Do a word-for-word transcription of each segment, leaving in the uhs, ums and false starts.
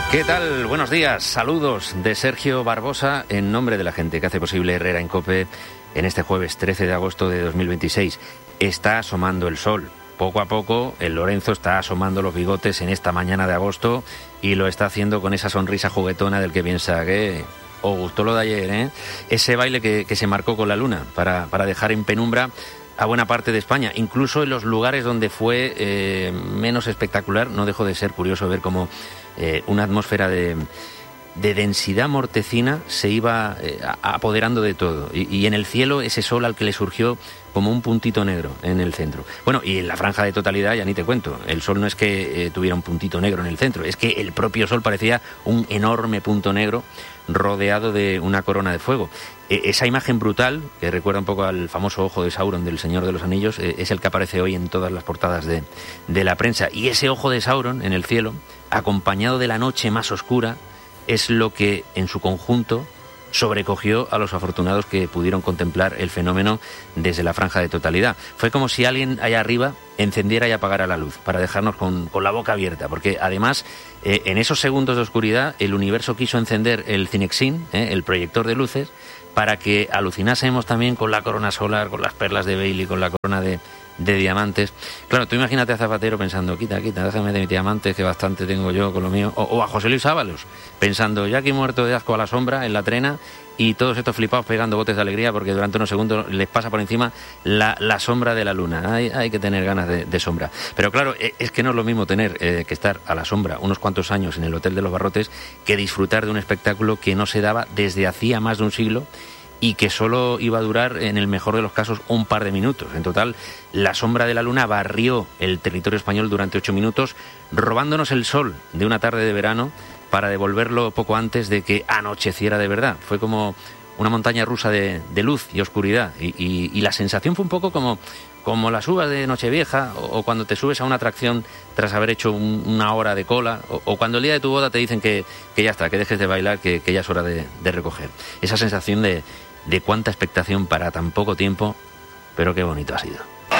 ¿Qué tal? Buenos días, saludos de Sergio Barbosa en nombre de la gente que hace posible Herrera en COPE en este jueves trece de agosto de dos mil veintiséis. Está asomando el sol. Poco a poco el Lorenzo está asomando los bigotes en esta mañana de agosto y lo está haciendo con esa sonrisa juguetona del que piensa que os gustó lo de ayer, ¿eh? Ese baile que, que se marcó con la luna para, para dejar en penumbra a buena parte de España, incluso en los lugares donde fue eh, menos espectacular. No dejó de ser curioso ver cómo eh, una atmósfera de, de densidad mortecina se iba eh, apoderando de todo. Y, y en el cielo ese sol al que le surgió como un puntito negro en el centro. Bueno, y en la franja de totalidad ya ni te cuento. El sol no es que eh, tuviera un puntito negro en el centro, es que el propio sol parecía un enorme punto negro rodeado de una corona de fuego. Eh, esa imagen brutal, que recuerda un poco al famoso ojo de Sauron del Señor de los Anillos, eh, es el que aparece hoy en todas las portadas de, de la prensa. Y ese ojo de Sauron en el cielo, acompañado de la noche más oscura, es lo que en su conjunto sobrecogió a los afortunados que pudieron contemplar el fenómeno desde la franja de totalidad. Fue como si alguien allá arriba encendiera y apagara la luz para dejarnos con, con la boca abierta, porque además eh, en esos segundos de oscuridad el universo quiso encender el Cinexin, eh, el proyector de luces, para que alucinásemos también con la corona solar, con las perlas de Bailey, con la corona de, de diamantes. Claro, tú imagínate a Zapatero pensando, quita, quita, déjame de mis diamantes, que bastante tengo yo con lo mío. O, o a José Luis Ábalos, pensando, ya aquí muerto de asco a la sombra, en la trena, y todos estos flipados pegando botes de alegría porque durante unos segundos les pasa por encima la, la sombra de la luna. Hay, hay que tener ganas de, de sombra. Pero claro, es que no es lo mismo tener eh, que estar a la sombra unos cuantos años en el Hotel de los Barrotes que disfrutar de un espectáculo que no se daba desde hacía más de un siglo y que solo iba a durar, en el mejor de los casos, un par de minutos. En total, la sombra de la luna barrió el territorio español durante ocho minutos, robándonos el sol de una tarde de verano para devolverlo poco antes de que anocheciera de verdad. Fue como una montaña rusa de, de luz y oscuridad. Y, y, y la sensación fue un poco como, como las uvas de Nochevieja, o, o cuando te subes a una atracción tras haber hecho un, una hora de cola, o, o cuando el día de tu boda te dicen que, que ya está, que dejes de bailar, que, que ya es hora de, de recoger. Esa sensación de, de cuánta expectación para tan poco tiempo, pero qué bonito ha sido.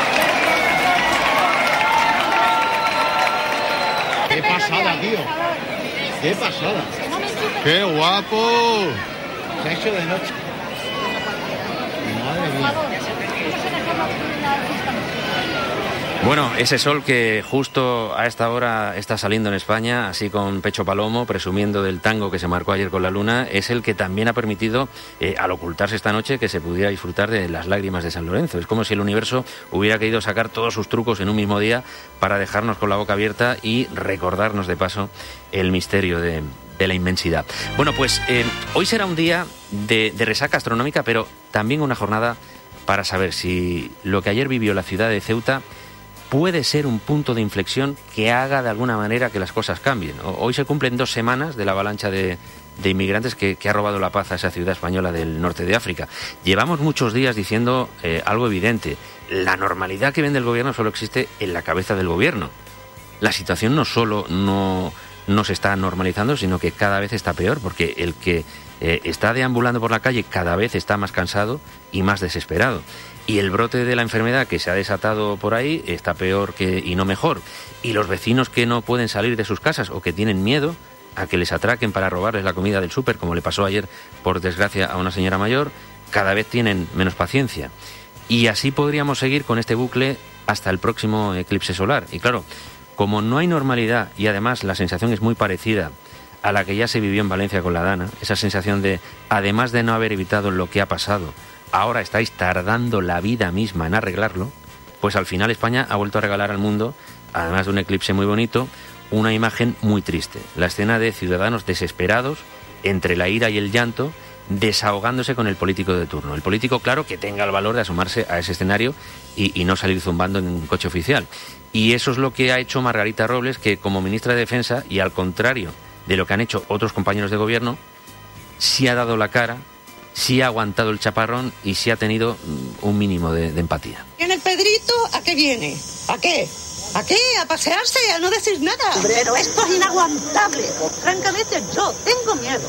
¡Qué pasada, tío! ¡Qué pasada! ¡Qué guapo! Se ha hecho de noche. Madre mía. Bueno, ese sol que justo a esta hora está saliendo en España, así con pecho palomo, presumiendo del tango que se marcó ayer con la luna, es el que también ha permitido, eh, al ocultarse esta noche, que se pudiera disfrutar de las lágrimas de San Lorenzo. Es como si el universo hubiera querido sacar todos sus trucos en un mismo día para dejarnos con la boca abierta y recordarnos de paso el misterio de, de la inmensidad. Bueno, pues eh, hoy será un día de, de resaca astronómica, pero también una jornada para saber si lo que ayer vivió la ciudad de Ceuta puede ser un punto de inflexión que haga de alguna manera que las cosas cambien. Hoy se cumplen dos semanas de la avalancha de, de inmigrantes que, que ha robado la paz a esa ciudad española del norte de África. Llevamos muchos días diciendo eh, algo evidente. La normalidad que vende el gobierno solo existe en la cabeza del gobierno. La situación no solo no, no se está normalizando, sino que cada vez está peor, porque el que eh, está deambulando por la calle cada vez está más cansado y más desesperado. Y el brote de la enfermedad que se ha desatado por ahí está peor que, y no mejor. Y los vecinos que no pueden salir de sus casas o que tienen miedo a que les atraquen para robarles la comida del súper, como le pasó ayer, por desgracia, a una señora mayor, cada vez tienen menos paciencia. Y así podríamos seguir con este bucle hasta el próximo eclipse solar. Y claro, como no hay normalidad y además la sensación es muy parecida a la que ya se vivió en Valencia con la Dana, esa sensación de, además de no haber evitado lo que ha pasado, ahora estáis tardando la vida misma en arreglarlo, pues al final España ha vuelto a regalar al mundo, además de un eclipse muy bonito, una imagen muy triste. La escena de ciudadanos desesperados, entre la ira y el llanto, desahogándose con el político de turno. El político, claro, que tenga el valor de asomarse a ese escenario y, y no salir zumbando en un coche oficial. Y eso es lo que ha hecho Margarita Robles, que como ministra de Defensa, y al contrario de lo que han hecho otros compañeros de gobierno, sí ha dado la cara, sí ha aguantado el chaparrón y sí ha tenido un mínimo de, de empatía. ¿En el Pedrito a qué viene? ¿A qué? ¿A qué? ¿A pasearse? ¿A no decir nada? Pero esto es inaguantable. Francamente, yo tengo miedo.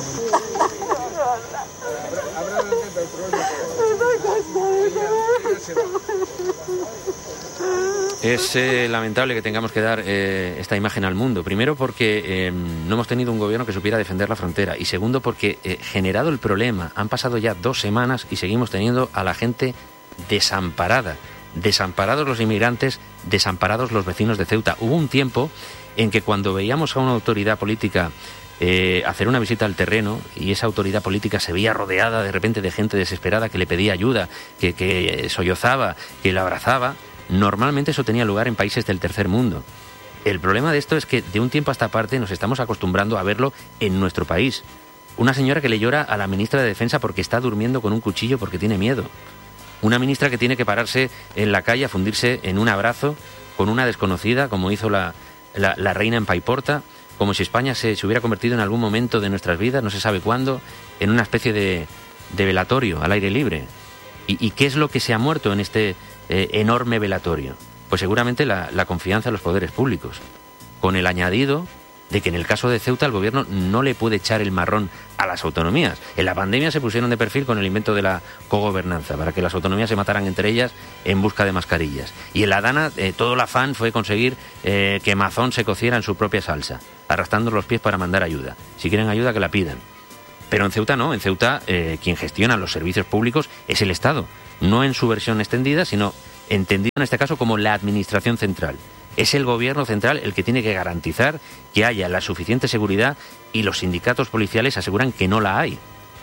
Es eh, lamentable que tengamos que dar eh, esta imagen al mundo. Primero porque eh, no hemos tenido un gobierno que supiera defender la frontera. Y segundo porque, eh, generado el problema, han pasado ya dos semanas y seguimos teniendo a la gente desamparada. Desamparados los inmigrantes, desamparados los vecinos de Ceuta. Hubo un tiempo en que cuando veíamos a una autoridad política eh, hacer una visita al terreno y esa autoridad política se veía rodeada de repente de gente desesperada que le pedía ayuda, que, que sollozaba, que la abrazaba, normalmente eso tenía lugar en países del tercer mundo. El problema de esto es que de un tiempo a esta parte nos estamos acostumbrando a verlo en nuestro país. Una señora que le llora a la ministra de Defensa porque está durmiendo con un cuchillo porque tiene miedo. Una ministra que tiene que pararse en la calle a fundirse en un abrazo con una desconocida, como hizo la, la, la reina en Paiporta, como si España se, se hubiera convertido en algún momento de nuestras vidas, no se sabe cuándo, en una especie de, de velatorio al aire libre. ¿Y, y qué es lo que se ha muerto en este eh, enorme velatorio? Pues seguramente la, la confianza en los poderes públicos, con el añadido de que en el caso de Ceuta el gobierno no le puede echar el marrón a las autonomías. En la pandemia se pusieron de perfil con el invento de la cogobernanza, para que las autonomías se mataran entre ellas en busca de mascarillas. Y en la Dana eh, todo el afán fue conseguir eh, que Mazón se cociera en su propia salsa, arrastrando los pies para mandar ayuda. Si quieren ayuda, que la pidan. Pero en Ceuta no, en Ceuta eh, quien gestiona los servicios públicos es el Estado, no en su versión extendida, sino entendido en este caso como la Administración Central. Es el gobierno central el que tiene que garantizar que haya la suficiente seguridad y los sindicatos policiales aseguran que no la hay.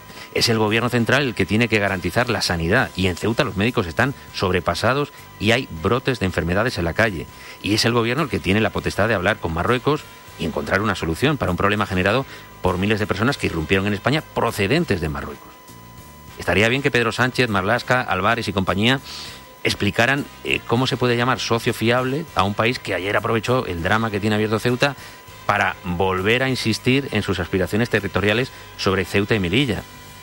Es el gobierno central el que tiene que garantizar la sanidad y en Ceuta los médicos están sobrepasados y hay brotes de enfermedades en la calle. Y es el gobierno el que tiene la potestad de hablar con Marruecos y encontrar una solución para un problema generado por miles de personas que irrumpieron en España procedentes de Marruecos. Estaría bien que Pedro Sánchez, Marlaska, Álvarez y compañía explicaran eh, cómo se puede llamar socio fiable a un país que ayer aprovechó el drama que tiene abierto Ceuta para volver a insistir en sus aspiraciones territoriales sobre Ceuta y Melilla.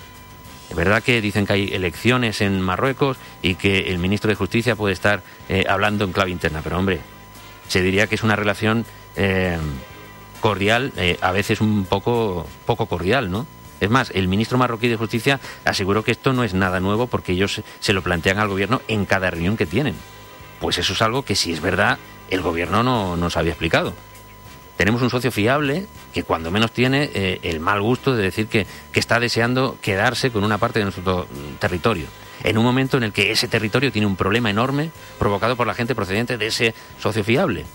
Es verdad que dicen que hay elecciones en Marruecos y que el ministro de Justicia puede estar eh, hablando en clave interna, pero hombre, se diría que es una relación eh, cordial, eh, a veces un poco, poco cordial, ¿no? Es más, el ministro marroquí de Justicia aseguró que esto no es nada nuevo porque ellos se lo plantean al gobierno en cada reunión que tienen. Pues eso es algo que, si es verdad, el gobierno no nos había explicado. Tenemos un socio fiable que cuando menos tiene eh, el mal gusto de decir que, que está deseando quedarse con una parte de nuestro territorio, en un momento en el que ese territorio tiene un problema enorme provocado por la gente procedente de ese socio fiable.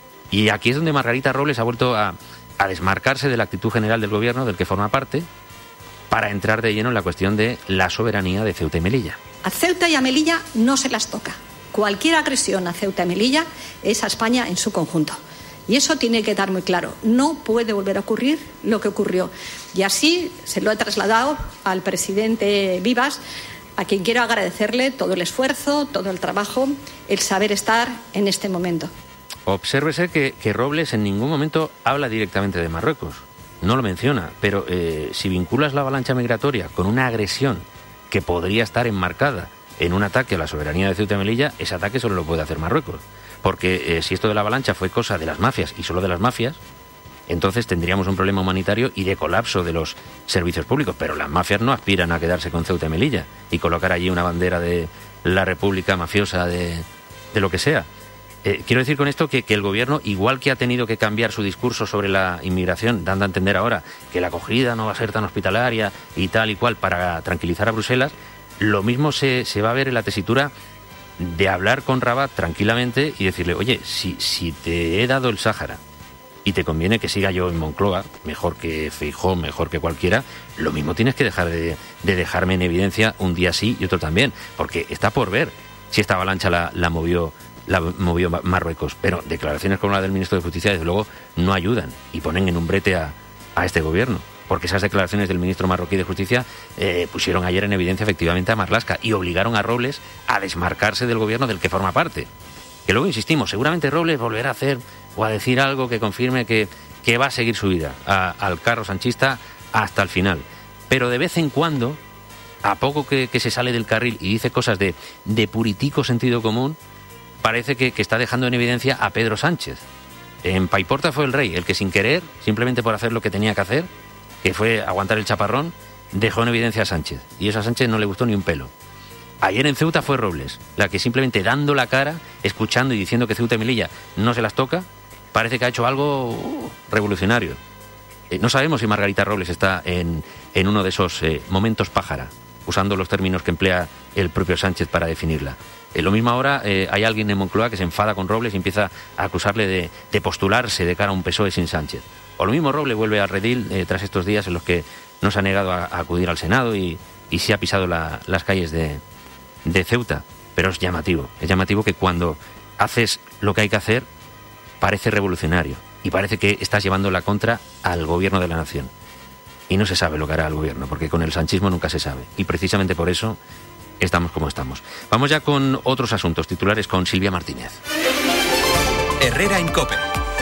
Y aquí es donde Margarita Robles ha vuelto a, a desmarcarse de la actitud general del gobierno del que forma parte, para entrar de lleno en la cuestión de la soberanía de Ceuta y Melilla. A Ceuta y a Melilla no se las toca. Cualquier agresión a Ceuta y Melilla es a España en su conjunto. Y eso tiene que quedar muy claro. No puede volver a ocurrir lo que ocurrió. Y así se lo he trasladado al presidente Vivas, a quien quiero agradecerle todo el esfuerzo, todo el trabajo, el saber estar en este momento. Obsérvese que, que Robles en ningún momento habla directamente de Marruecos. No lo menciona, pero eh, si vinculas la avalancha migratoria con una agresión que podría estar enmarcada en un ataque a la soberanía de Ceuta y Melilla, ese ataque solo lo puede hacer Marruecos. Porque eh, si esto de la avalancha fue cosa de las mafias y solo de las mafias, entonces tendríamos un problema humanitario y de colapso de los servicios públicos. Pero las mafias no aspiran a quedarse con Ceuta y Melilla y colocar allí una bandera de la república mafiosa de, de lo que sea. Eh, quiero decir con esto que, que el gobierno, igual que ha tenido que cambiar su discurso sobre la inmigración, dando a entender ahora que la acogida no va a ser tan hospitalaria y tal y cual para tranquilizar a Bruselas, lo mismo se, se va a ver en la tesitura de hablar con Rabat tranquilamente y decirle, oye, si, si te he dado el Sáhara y te conviene que siga yo en Moncloa, mejor que Feijóo, mejor que cualquiera, lo mismo tienes que dejar de, de dejarme en evidencia un día sí y otro también, porque está por ver si esta avalancha la, la movió la movió Marruecos, pero declaraciones como la del ministro de Justicia desde luego no ayudan y ponen en un brete a, a este gobierno, porque esas declaraciones del ministro marroquí de Justicia eh, pusieron ayer en evidencia efectivamente a Marlaska y obligaron a Robles a desmarcarse del gobierno del que forma parte. Que luego, insistimos, seguramente Robles volverá a hacer o a decir algo que confirme que, que va a seguir su vida a, al carro sanchista hasta el final, pero de vez en cuando, a poco que, que se sale del carril y dice cosas de, de puritico sentido común, parece que, que está dejando en evidencia a Pedro Sánchez. En Paiporta fue el rey el que, sin querer, simplemente por hacer lo que tenía que hacer, que fue aguantar el chaparrón, dejó en evidencia a Sánchez. Y eso a Sánchez no le gustó ni un pelo. Ayer en Ceuta fue Robles, la que simplemente dando la cara, escuchando y diciendo que Ceuta y Melilla no se las toca, parece que ha hecho algo uh, revolucionario. Eh, no sabemos si Margarita Robles está en, en uno de esos eh, momentos pájara, usando los términos que emplea el propio Sánchez para definirla. Eh, lo mismo ahora eh, hay alguien en Moncloa que se enfada con Robles y empieza a acusarle de, de postularse de cara a un P S O E sin Sánchez. O lo mismo Robles vuelve al redil eh, tras estos días en los que no se ha negado a, a acudir al Senado y, y sí ha pisado la, las calles de... de Ceuta, pero es llamativo, es llamativo que cuando haces lo que hay que hacer parece revolucionario y parece que estás llevando la contra al gobierno de la nación y no se sabe lo que hará el gobierno, porque con el sanchismo nunca se sabe y precisamente por eso estamos como estamos. Vamos ya con otros asuntos titulares con Silvia Martínez. Herrera en COPE.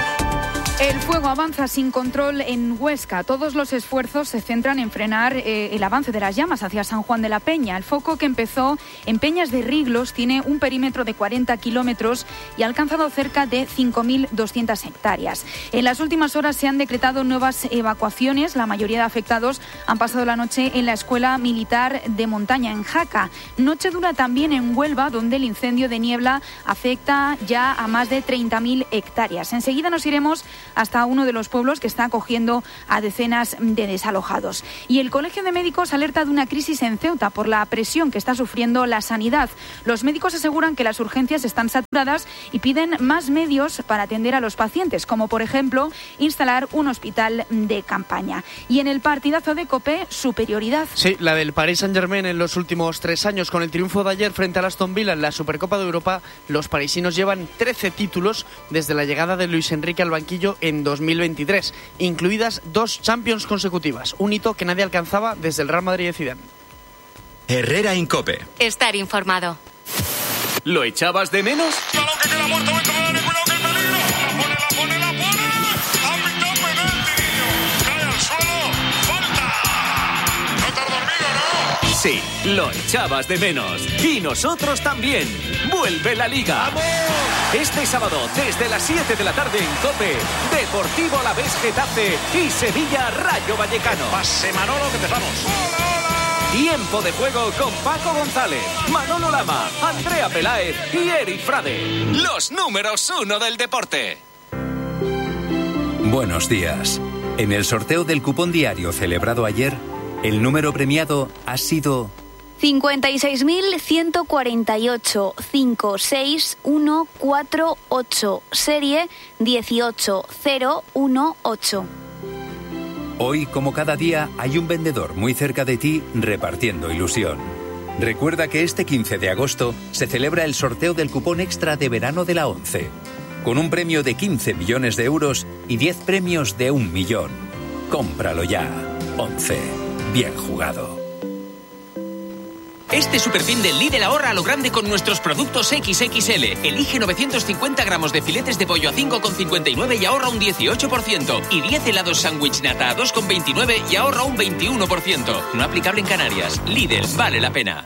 El fuego avanza sin control en Huesca. Todos los esfuerzos se centran en frenar eh, el avance de las llamas hacia San Juan de la Peña. El foco que empezó en Peñas de Riglos tiene un perímetro de cuarenta kilómetros y ha alcanzado cerca de cinco mil doscientas hectáreas. En las últimas horas se han decretado nuevas evacuaciones. La mayoría de afectados han pasado la noche en la Escuela Militar de Montaña, en Jaca. Noche dura también en Huelva, donde el incendio de niebla afecta ya a más de treinta mil hectáreas. Enseguida nos iremos hasta uno de los pueblos que está acogiendo a decenas de desalojados. Y el Colegio de Médicos alerta de una crisis en Ceuta por la presión que está sufriendo la sanidad. Los médicos aseguran que las urgencias están saturadas y piden más medios para atender a los pacientes, como por ejemplo instalar un hospital de campaña. Y en el partidazo de COPE, superioridad. Sí, la del Paris Saint-Germain en los últimos tres años. Con el triunfo de ayer frente al Aston Villa en la Supercopa de Europa, los parisinos llevan trece títulos desde la llegada de Luis Enrique al banquillo en dos mil veintitrés, incluidas dos Champions consecutivas, un hito que nadie alcanzaba desde el Real Madrid de Zidane. Herrera en COPE. Estar informado. ¿Lo echabas de menos? Balón que queda muerto dentro del área, cuidado que hay peligro. La pone, la pone, la pone. Ha pitado penalti, niño. Cae al suelo. Falta. No te has dormido, ¿no? Sí, lo echabas de menos. Y nosotros también. Vuelve la Liga. ¡Vamos! Este sábado, desde las siete de la tarde en COPE, Deportivo Alavés Getafe y Sevilla Rayo Vallecano. Pase Manolo, que empezamos. ¡Hola, hola! Tiempo de juego con Paco González, Manolo Lama, Andrea Peláez y Eric Frade. Los números uno del deporte. Buenos días. En el sorteo del cupón diario celebrado ayer, el número premiado ha sido cincuenta y seis mil ciento cuarenta y ocho, cinco seis uno cuatro ocho, serie dieciocho cero uno ocho. Hoy, como cada día, hay un vendedor muy cerca de ti repartiendo ilusión. Recuerda que este quince de agosto se celebra el sorteo del cupón extra de verano de la ONCE, con un premio de quince millones de euros y diez premios de un millón. Cómpralo ya. ONCE. Bien jugado. Este superfin del Lidl ahorra a lo grande con nuestros productos equis equis ele. Elige novecientos cincuenta gramos de filetes de pollo a cinco con cincuenta y nueve y ahorra un dieciocho por ciento. Y diez helados sándwich nata a dos con veintinueve y ahorra un veintiuno por ciento. No aplicable en Canarias. Lidl, vale la pena.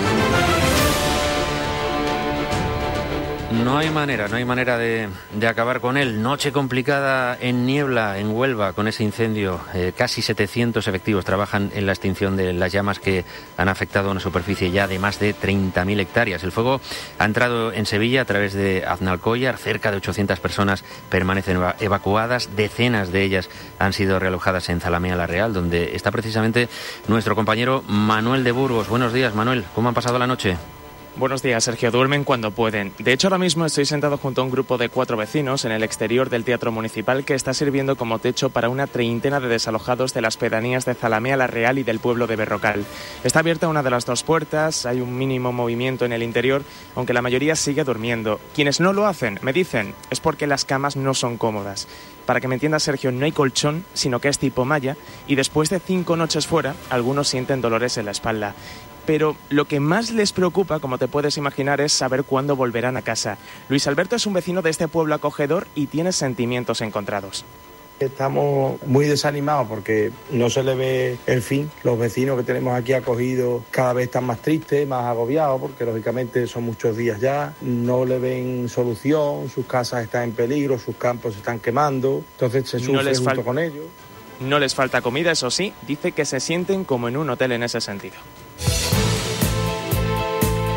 No hay manera, no hay manera de, de acabar con él. Noche complicada en Niebla, en Huelva, con ese incendio. Eh, casi setecientos efectivos trabajan en la extinción de las llamas que han afectado a una superficie ya de más de treinta mil hectáreas. El fuego ha entrado en Sevilla a través de Aznalcóllar. Cerca de ochocientas personas permanecen evacuadas. Decenas de ellas han sido realojadas en Zalamea la Real, donde está precisamente nuestro compañero Manuel de Burgos. Buenos días, Manuel. ¿Cómo han pasado la noche? Buenos días, Sergio. Duermen cuando pueden. De hecho, ahora mismo estoy sentado junto a un grupo de cuatro vecinos en el exterior del Teatro Municipal que está sirviendo como techo para una treintena de desalojados de las pedanías de Zalamea la Real y del pueblo de Berrocal. Está abierta una de las dos puertas, hay un mínimo movimiento en el interior, aunque la mayoría sigue durmiendo. Quienes no lo hacen, me dicen, es porque las camas no son cómodas. Para que me entiendas, Sergio, no hay colchón, sino que es tipo malla, y después de cinco noches fuera, algunos sienten dolores en la espalda. Pero lo que más les preocupa, como te puedes imaginar, es saber cuándo volverán a casa. Luis Alberto es un vecino de este pueblo acogedor y tiene sentimientos encontrados. Estamos muy desanimados porque no se le ve el fin. Los vecinos que tenemos aquí acogidos cada vez están más tristes, más agobiados, porque lógicamente son muchos días ya. No le ven solución, sus casas están en peligro, sus campos se están quemando, entonces se sufre no les junto fal- con ellos. No les falta comida, eso sí, dice que se sienten como en un hotel en ese sentido.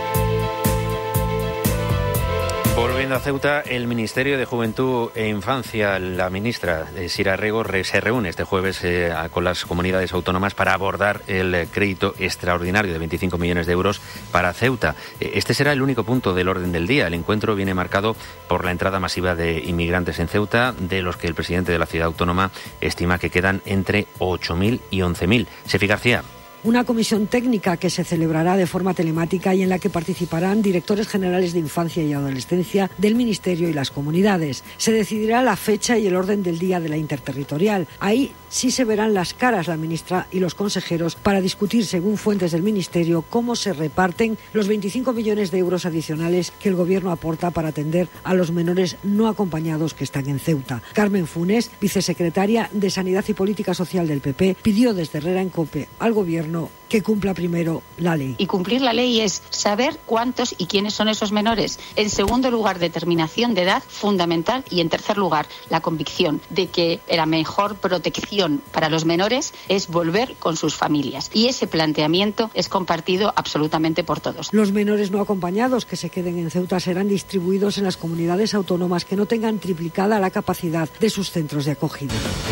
Volviendo a Ceuta, el Ministerio de Juventud e Infancia, la ministra eh, Sira Rego, re, se reúne este jueves eh, con las comunidades autónomas para abordar el eh, crédito extraordinario de veinticinco millones de euros para Ceuta. Eh, este será el único punto del orden del día. El encuentro viene marcado por la entrada masiva de inmigrantes en Ceuta, de los que el presidente de la ciudad autónoma estima que quedan entre ocho mil y once mil. Sefi García. Una comisión técnica que se celebrará de forma telemática y en la que participarán directores generales de infancia y adolescencia del Ministerio y las comunidades. Se decidirá la fecha y el orden del día de la interterritorial. Ahí sí se verán las caras la ministra y los consejeros para discutir, según fuentes del Ministerio, cómo se reparten los veinticinco millones de euros adicionales que el Gobierno aporta para atender a los menores no acompañados que están en Ceuta. Carmen Funes, vicesecretaria de Sanidad y Política Social del P P, pidió desde Herrera en COPE al Gobierno que cumpla primero la ley. Y cumplir la ley es saber cuántos y quiénes son esos menores. En segundo lugar, determinación de edad fundamental. Y en tercer lugar, la convicción de que la mejor protección para los menores es volver con sus familias. Y ese planteamiento es compartido absolutamente por todos. Los menores no acompañados que se queden en Ceuta serán distribuidos en las comunidades autónomas que no tengan triplicada la capacidad de sus centros de acogida.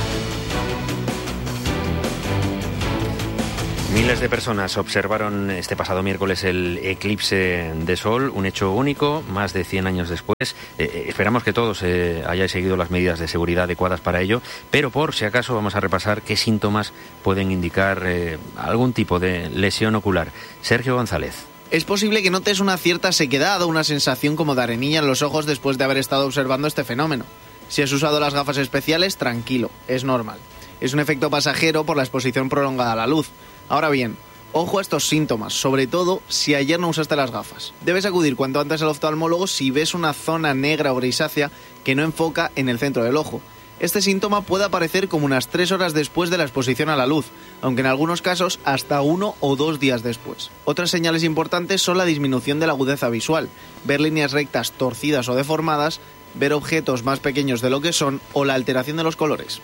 Miles de personas observaron este pasado miércoles el eclipse de sol, un hecho único, más de cien años después. Eh, esperamos que todos eh, hayáis seguido las medidas de seguridad adecuadas para ello, pero por si acaso vamos a repasar qué síntomas pueden indicar eh, algún tipo de lesión ocular. Sergio González. Es posible que notes una cierta sequedad o una sensación como de arenilla en los ojos después de haber estado observando este fenómeno. Si has usado las gafas especiales, tranquilo, es normal. Es un efecto pasajero por la exposición prolongada a la luz. Ahora bien, ojo a estos síntomas, sobre todo si ayer no usaste las gafas. Debes acudir cuanto antes al oftalmólogo si ves una zona negra o grisácea que no enfoca en el centro del ojo. Este síntoma puede aparecer como unas tres horas después de la exposición a la luz, aunque en algunos casos hasta uno o dos días después. Otras señales importantes son la disminución de la agudeza visual, ver líneas rectas torcidas o deformadas, ver objetos más pequeños de lo que son o la alteración de los colores.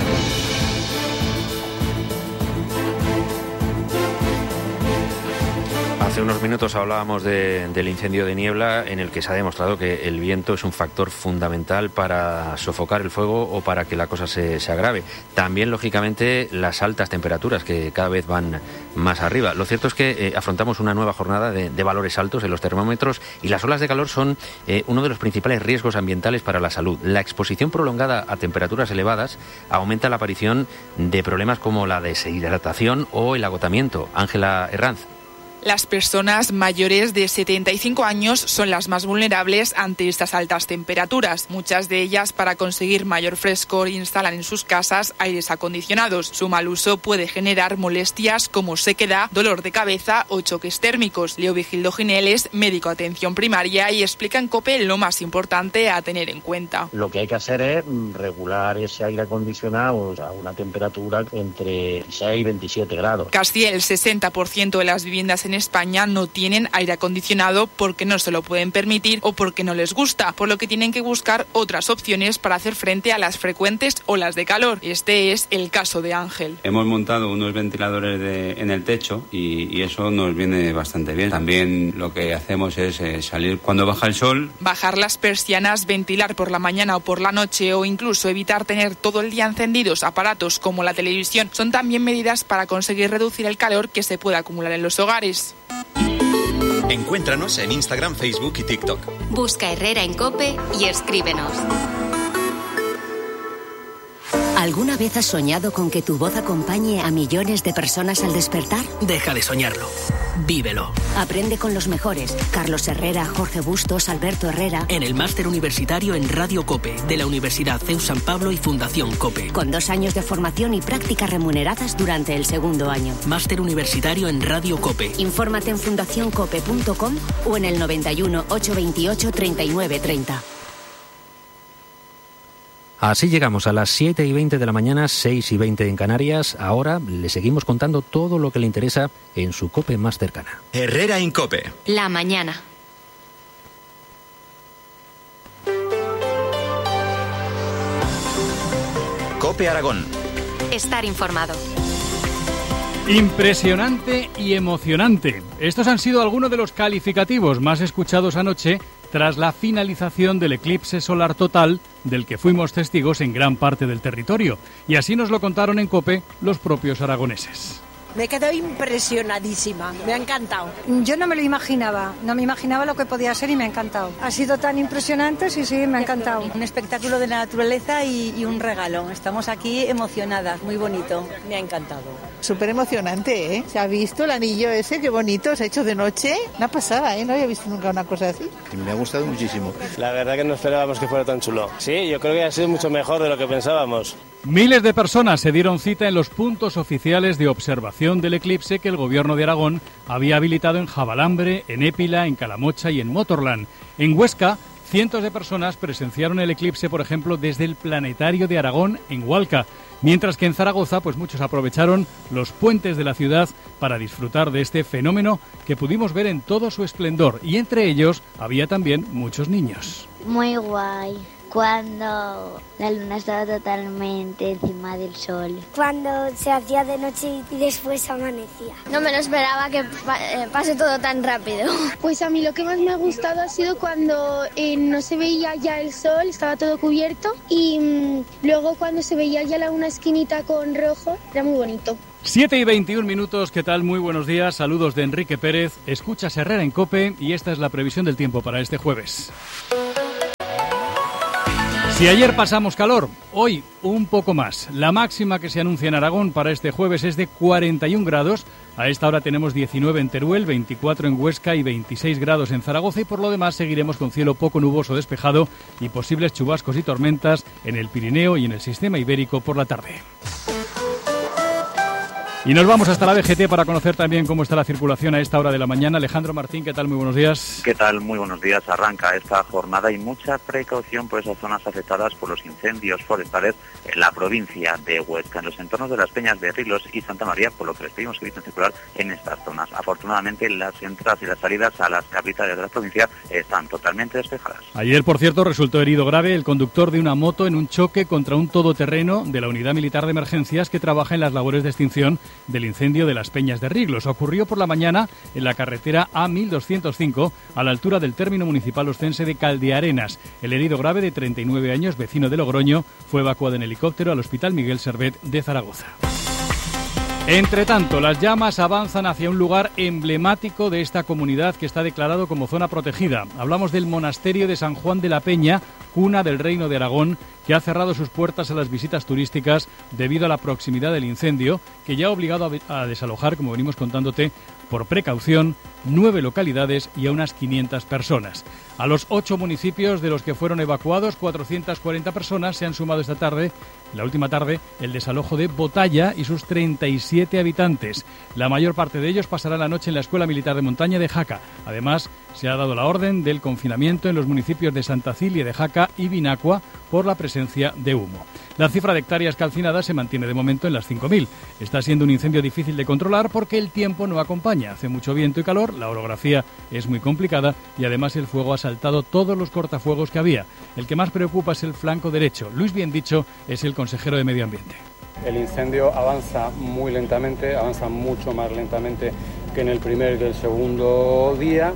Hace unos minutos hablábamos de, del incendio de Niebla, en el que se ha demostrado que el viento es un factor fundamental para sofocar el fuego o para que la cosa se, se agrave. También, lógicamente, las altas temperaturas que cada vez van más arriba. Lo cierto es que eh, afrontamos una nueva jornada de, de valores altos en los termómetros y las olas de calor son eh, uno de los principales riesgos ambientales para la salud. La exposición prolongada a temperaturas elevadas aumenta la aparición de problemas como la deshidratación o el agotamiento. Ángela Herranz. Las personas mayores de setenta y cinco años son las más vulnerables ante estas altas temperaturas. Muchas de ellas, para conseguir mayor frescor, instalan en sus casas aires acondicionados. Su mal uso puede generar molestias como sequedad, dolor de cabeza o choques térmicos. Leo Vigildo Ginel es médico de atención primaria y explica en COPE lo más importante a tener en cuenta. Lo que hay que hacer es regular ese aire acondicionado a una temperatura entre dieciséis y veintisiete grados. Casi el sesenta por ciento de las viviendas en España no tienen aire acondicionado porque no se lo pueden permitir o porque no les gusta, por lo que tienen que buscar otras opciones para hacer frente a las frecuentes olas de calor. Este es el caso de Ángel. Hemos montado unos ventiladores de, en el techo y, y eso nos viene bastante bien. También lo que hacemos es eh, salir cuando baja el sol. Bajar las persianas, ventilar por la mañana o por la noche o incluso evitar tener todo el día encendidos aparatos como la televisión son también medidas para conseguir reducir el calor que se puede acumular en los hogares. Encuéntranos en Instagram, Facebook y TikTok. Busca Herrera en COPE y escríbenos. ¿Alguna vez has soñado con que tu voz acompañe a millones de personas al despertar? Deja de soñarlo. Vívelo. Aprende con los mejores. Carlos Herrera, Jorge Bustos, Alberto Herrera. En el Máster Universitario en Radio COPE, de la Universidad C E U San Pablo y Fundación COPE. Con dos años de formación y prácticas remuneradas durante el segundo año. Máster Universitario en Radio COPE. Infórmate en fundación cope punto com o en el noventa y uno, ochocientos veintiocho, treinta y nueve treinta. Así llegamos a las siete y veinte de la mañana, seis y veinte en Canarias. Ahora le seguimos contando todo lo que le interesa en su COPE más cercana. Herrera en COPE. La mañana. COPE Aragón. Estar informado. Impresionante y emocionante. Estos han sido algunos de los calificativos más escuchados anoche tras la finalización del eclipse solar total del que fuimos testigos en gran parte del territorio. Y así nos lo contaron en COPE los propios aragoneses. Me quedo impresionadísima, me ha encantado. Yo no me lo imaginaba, no me imaginaba lo que podía ser y me ha encantado. Ha sido tan impresionante, sí, sí, me ha encantado. Un espectáculo de la naturaleza y, y un regalo. Estamos aquí emocionadas, muy bonito. Me ha encantado. Súper emocionante, ¿eh? Se ha visto el anillo ese, qué bonito, se ha hecho de noche. Una pasada, ¿eh? No había visto nunca una cosa así. Me ha gustado muchísimo. La verdad que no esperábamos que fuera tan chulo. Sí, yo creo que ha sido mucho mejor de lo que pensábamos. Miles de personas se dieron cita en los puntos oficiales de observación del eclipse que el Gobierno de Aragón había habilitado en Jabalambre, en Épila, en Calamocha y en Motorland. En Huesca, cientos de personas presenciaron el eclipse, por ejemplo, desde el Planetario de Aragón en Hualca, mientras que en Zaragoza, pues muchos aprovecharon los puentes de la ciudad para disfrutar de este fenómeno que pudimos ver en todo su esplendor, y entre ellos había también muchos niños. Muy guay. Cuando la luna estaba totalmente encima del sol. Cuando se hacía de noche y después amanecía. No me lo esperaba que pase todo tan rápido. Pues a mí lo que más me ha gustado ha sido cuando eh, no se veía ya el sol, estaba todo cubierto, y mmm, luego cuando se veía ya la una esquinita con rojo, era muy bonito. siete y veintiún minutos, ¿qué tal? Muy buenos días, saludos de Enrique Pérez, escuchas Herrera en COPE y esta es la previsión del tiempo para este jueves. Si ayer pasamos calor, hoy un poco más. La máxima que se anuncia en Aragón para este jueves es de cuarenta y un grados. A esta hora tenemos diecinueve en Teruel, veinticuatro en Huesca y veintiséis grados en Zaragoza. Y por lo demás seguiremos con cielo poco nuboso despejado y posibles chubascos y tormentas en el Pirineo y en el sistema ibérico por la tarde. Y nos vamos hasta la B G T para conocer también cómo está la circulación a esta hora de la mañana. Alejandro Martín, ¿qué tal? Muy buenos días. ¿Qué tal? Muy buenos días. Arranca esta jornada y mucha precaución por esas zonas afectadas por los incendios forestales en la provincia de Huesca, en los entornos de las Peñas de Riglos y Santa María, por lo que les pedimos que eviten circular en estas zonas. Afortunadamente, las entradas y las salidas a las capitales de la provincia están totalmente despejadas. Ayer, por cierto, resultó herido grave el conductor de una moto en un choque contra un todoterreno de la Unidad Militar de Emergencias que trabaja en las labores de extinción del incendio de las Peñas de Riglos. Ocurrió por la mañana en la carretera A mil doscientos cinco, a la altura del término municipal oscense de Caldearenas. El herido grave, de treinta y nueve años, vecino de Logroño, fue evacuado en helicóptero al Hospital Miguel Servet de Zaragoza. Entre tanto, las llamas avanzan hacia un lugar emblemático de esta comunidad que está declarado como zona protegida. Hablamos del monasterio de San Juan de la Peña, cuna del Reino de Aragón, que ha cerrado sus puertas a las visitas turísticas debido a la proximidad del incendio, que ya ha obligado a desalojar, como venimos contándote, por precaución, nueve localidades y a unas quinientas personas. A los ocho municipios de los que fueron evacuados, cuatrocientas cuarenta personas se han sumado esta tarde, la última tarde, el desalojo de Botalla y sus treinta y siete habitantes. La mayor parte de ellos pasará la noche en la Escuela Militar de Montaña de Jaca. Además, se ha dado la orden del confinamiento en los municipios de Santa Cilia de Jaca y Vinacua por la presencia de humo. La cifra de hectáreas calcinadas se mantiene de momento en las cinco mil. Está siendo un incendio difícil de controlar porque el tiempo no acompaña. Hace mucho viento y calor, la orografía es muy complicada y además el fuego ha saltado todos los cortafuegos que había. El que más preocupa es el flanco derecho. Luis Biendicho es el consejero de Medio Ambiente. El incendio avanza muy lentamente, avanza mucho más lentamente que en el primer y el segundo día.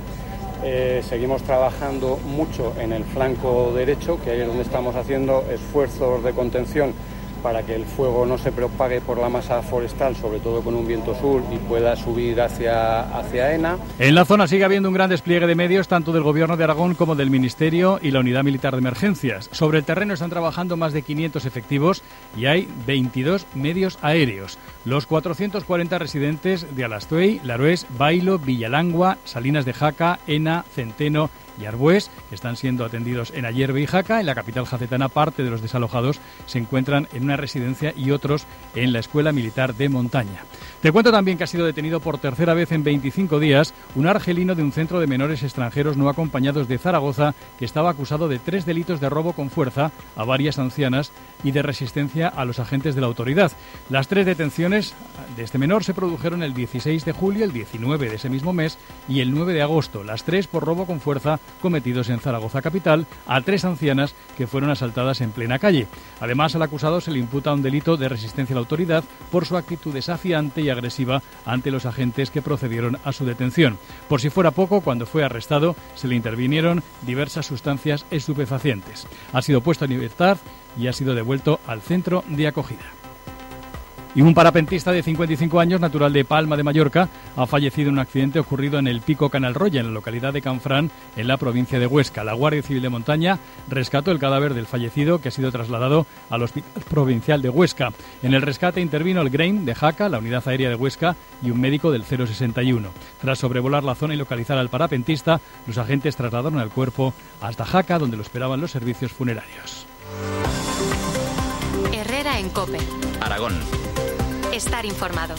Eh, seguimos trabajando mucho en el flanco derecho, que ahí es donde estamos haciendo esfuerzos de contención para que el fuego no se propague por la masa forestal, sobre todo con un viento sur, y pueda subir hacia, hacia Ena. En la zona sigue habiendo un gran despliegue de medios, tanto del Gobierno de Aragón como del Ministerio y la Unidad Militar de Emergencias. Sobre el terreno están trabajando más de quinientos efectivos y hay veintidós medios aéreos. Los cuatrocientos cuarenta residentes de Alastuey, Larués, Bailo, Villalangua, Salinas de Jaca, Ena, Centeno y Arbués, que están siendo atendidos en Ayerbe y Jaca. En la capital jacetana, parte de los desalojados se encuentran en una residencia y otros en la Escuela Militar de Montaña. Te cuento también que ha sido detenido por tercera vez en veinticinco días un argelino de un centro de menores extranjeros no acompañados de Zaragoza, que estaba acusado de tres delitos de robo con fuerza a varias ancianas y de resistencia a los agentes de la autoridad. Las tres detenciones de este menor se produjeron el dieciséis de julio, el diecinueve de ese mismo mes y el nueve de agosto, las tres por robo con fuerza cometidos en Zaragoza capital a tres ancianas que fueron asaltadas en plena calle. Además, al acusado se le imputa un delito de resistencia a la autoridad por su actitud desafiante y agresiva ante los agentes que procedieron a su detención. Por si fuera poco, cuando fue arrestado se le intervinieron diversas sustancias estupefacientes. Ha sido puesto en libertad y ha sido devuelto al centro de acogida. Y un parapentista de cincuenta y cinco años, natural de Palma de Mallorca, ha fallecido en un accidente ocurrido en el Pico Canalroya, en la localidad de Canfrán, en la provincia de Huesca. La Guardia Civil de Montaña rescató el cadáver del fallecido, que ha sido trasladado al Hospital Provincial de Huesca. En el rescate intervino el Grain de Jaca, la Unidad Aérea de Huesca, y un médico del cero sesenta y uno. Tras sobrevolar la zona y localizar al parapentista, los agentes trasladaron el cuerpo hasta Jaca, donde lo esperaban los servicios funerarios. Herrera en COPE. Aragón. Estar informado.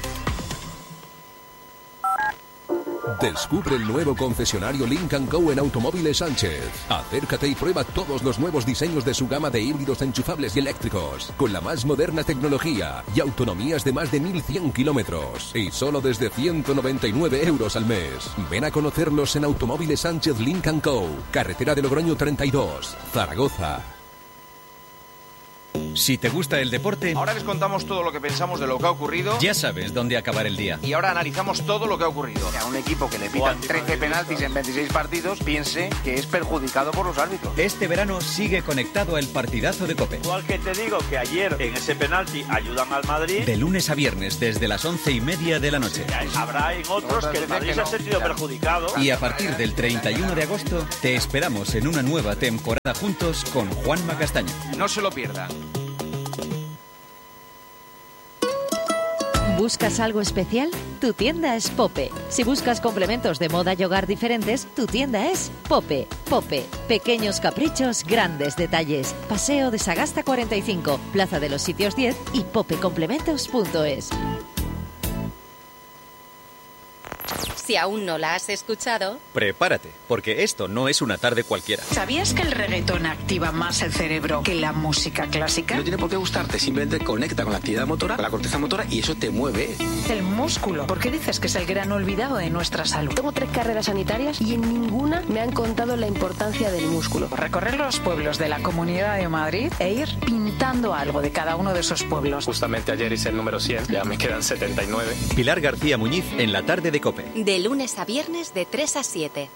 Descubre el nuevo concesionario Lynk and Co en Automóviles Sánchez. Acércate y prueba todos los nuevos diseños de su gama de híbridos enchufables y eléctricos, con la más moderna tecnología y autonomías de más de mil cien kilómetros. Y solo desde ciento noventa y nueve euros al mes. Ven a conocerlos en Automóviles Sánchez Lynk and Co, carretera de Logroño treinta y dos, Zaragoza. Si te gusta el deporte, ahora les contamos todo lo que pensamos de lo que ha ocurrido. Ya sabes dónde acabar el día. Y ahora analizamos todo lo que ha ocurrido. A un equipo que le pitan trece penaltis en veintiséis partidos, piense que es perjudicado por los árbitros. Este verano sigue conectado al partidazo de COPE. Igual que te digo que ayer en ese penalti ayudan al Madrid. De lunes a viernes desde las once y media de la noche. Habrá en otros que el Madrid se ha sentido perjudicado. Y a partir del treinta y uno de agosto te esperamos en una nueva temporada juntos con Juanma Castaño. No se lo pierdan. ¿Buscas algo especial? Tu tienda es Pope. Si buscas complementos de moda y hogar diferentes, tu tienda es Pope. Pope. Pequeños caprichos, grandes detalles. Paseo de Sagasta cuarenta y cinco, Plaza de los Sitios diez y popecomplementos punto es. Si aún no la has escuchado, prepárate, porque esto no es una tarde cualquiera. ¿Sabías que el reggaetón activa más el cerebro que la música clásica? No tiene por qué gustarte, simplemente conecta con la actividad motora, con la corteza motora, y eso te mueve. El músculo. ¿Por qué dices que es el gran olvidado de nuestra salud? Tengo tres carreras sanitarias y en ninguna me han contado la importancia del músculo. Recorrer los pueblos de la Comunidad de Madrid e ir pintando algo de cada uno de esos pueblos. Justamente ayer hice el número cien, ya me quedan setenta y nueve. Pilar García Muñiz en la tarde de COPE. De lunes a viernes de tres a siete.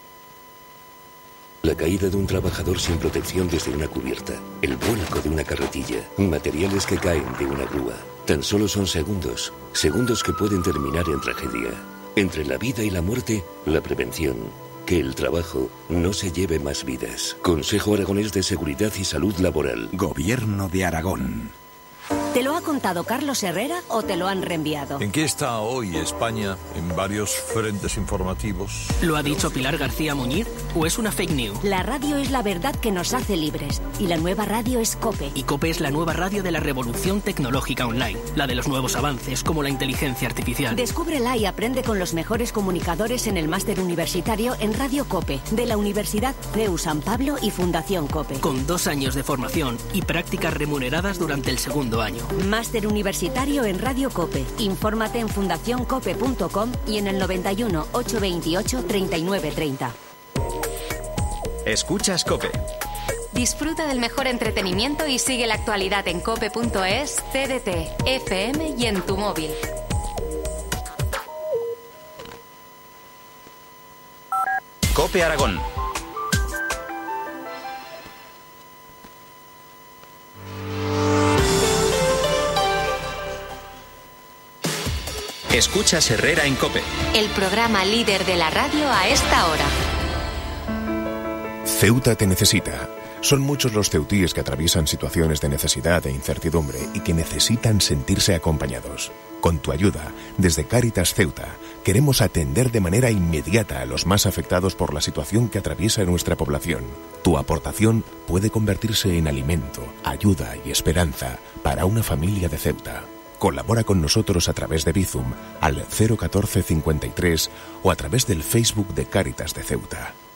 La caída de un trabajador sin protección desde una cubierta, el vuelco de una carretilla, materiales que caen de una grúa. Tan solo son segundos, segundos que pueden terminar en tragedia. Entre la vida y la muerte, la prevención. Que el trabajo no se lleve más vidas. Consejo Aragonés de Seguridad y Salud Laboral. Gobierno de Aragón. ¿Te lo ha contado Carlos Herrera o te lo han reenviado? ¿En qué está hoy España en varios frentes informativos? ¿Lo ha dicho Pilar García Muñiz o es una fake news? La radio es la verdad que nos hace libres y la nueva radio es COPE. Y COPE es la nueva radio de la revolución tecnológica online, la de los nuevos avances como la inteligencia artificial. Descúbrela y aprende con los mejores comunicadores en el máster universitario en Radio COPE de la Universidad C E U San Pablo y Fundación COPE. Con dos años de formación y prácticas remuneradas durante el segundo año. Máster universitario en Radio COPE. Infórmate en fundación cope punto com y en el noventa y uno, ochocientos veintiocho, treinta y nueve treinta. Escuchas COPE. Disfruta del mejor entretenimiento y sigue la actualidad en cope punto es, T D T, F M y en tu móvil. COPE Aragón. Escuchas Herrera en COPE. El programa líder de la radio a esta hora. Ceuta te necesita. Son muchos los ceutíes que atraviesan situaciones de necesidad e incertidumbre y que necesitan sentirse acompañados. Con tu ayuda, desde Cáritas Ceuta, queremos atender de manera inmediata a los más afectados por la situación que atraviesa nuestra población. Tu aportación puede convertirse en alimento, ayuda y esperanza para una familia de Ceuta. Colabora con nosotros a través de Bizum al cero catorce cincuenta y tres o a través del Facebook de Cáritas de Ceuta.